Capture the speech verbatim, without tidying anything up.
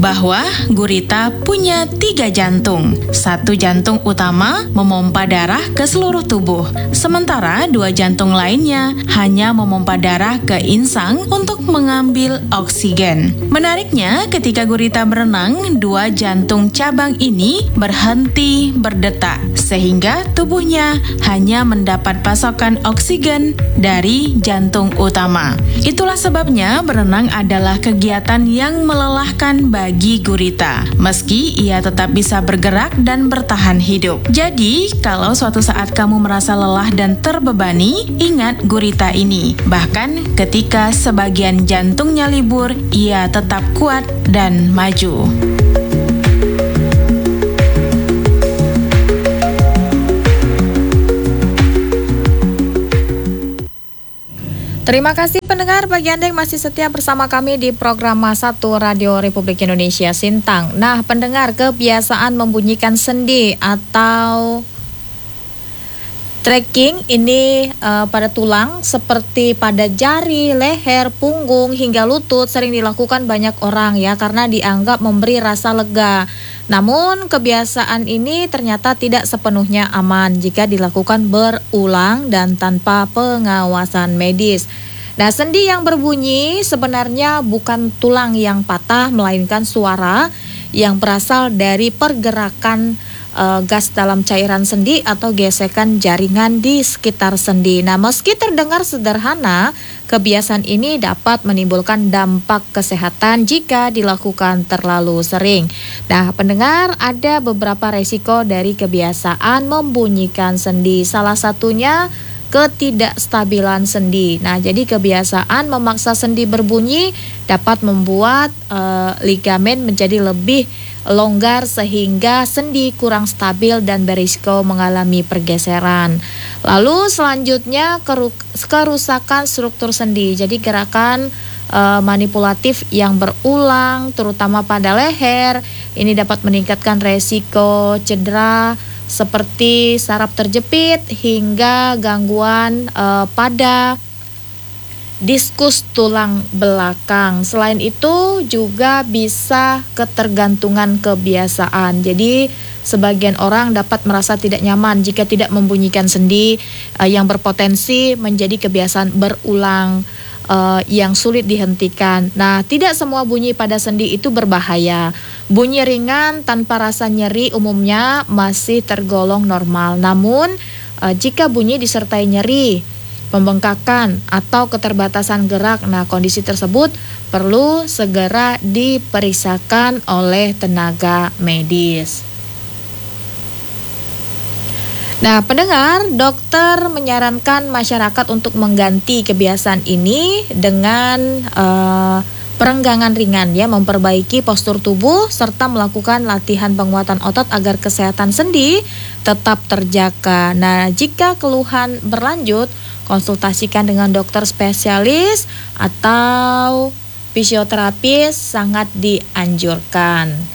bahwa gurita punya tiga jantung. Satu jantung utama memompa darah ke seluruh tubuh, sementara dua jantung lainnya hanya memompa darah ke insang untuk mengambil oksigen. Menariknya, ketika gurita berenang, dua jantung cabang ini berhenti berdetak, sehingga tubuhnya hanya mendapat pasokan oksigen dari jantung utama. Itulah sebabnya berenang adalah kegiatan yang melelahkan bagi gurita, meski ia tetap bisa bergerak dan bertahan hidup. Jadi, kalau suatu saat kamu merasa lelah dan terbebani, ingat gurita ini. Bahkan ketika sebagian jantungnya libur, ia tetap kuat dan maju. Terima kasih pendengar, bagi Anda yang masih setia bersama kami di program satu Radio Republik Indonesia Sintang. Nah, pendengar, kebiasaan membunyikan sendi atau tracking ini uh, pada tulang seperti pada jari, leher, punggung hingga lutut sering dilakukan banyak orang ya, karena dianggap memberi rasa lega. Namun kebiasaan ini ternyata tidak sepenuhnya aman jika dilakukan berulang dan tanpa pengawasan medis. Nah, sendi yang berbunyi sebenarnya bukan tulang yang patah, melainkan suara yang berasal dari pergerakan uh, gas dalam cairan sendi atau gesekan jaringan di sekitar sendi. Nah, meski terdengar sederhana, kebiasaan ini dapat menimbulkan dampak kesehatan jika dilakukan terlalu sering. Nah, pendengar, ada beberapa resiko dari kebiasaan membunyikan sendi. Salah satunya ketidakstabilan sendi. Nah, jadi kebiasaan memaksa sendi berbunyi dapat membuat e, ligamen menjadi lebih longgar sehingga sendi kurang stabil dan berisiko mengalami pergeseran. Lalu selanjutnya kerusakan struktur sendi. Jadi gerakan e, manipulatif yang berulang terutama pada leher ini dapat meningkatkan resiko cedera seperti saraf terjepit hingga gangguan e, pada diskus tulang belakang. Selain itu juga bisa ketergantungan kebiasaan. Jadi sebagian orang dapat merasa tidak nyaman jika tidak membunyikan sendi e, yang berpotensi menjadi kebiasaan berulang Uh, yang sulit dihentikan. Nah, tidak semua bunyi pada sendi itu berbahaya. Bunyi ringan tanpa rasa nyeri umumnya masih tergolong normal. Namun, uh, jika bunyi disertai nyeri, pembengkakan atau keterbatasan gerak, nah kondisi tersebut perlu segera diperiksakan oleh tenaga medis. Nah, pendengar, dokter menyarankan masyarakat untuk mengganti kebiasaan ini dengan uh, perenggangan ringan ya, memperbaiki postur tubuh serta melakukan latihan penguatan otot agar kesehatan sendi tetap terjaga. Nah, jika keluhan berlanjut, konsultasikan dengan dokter spesialis atau fisioterapis sangat dianjurkan.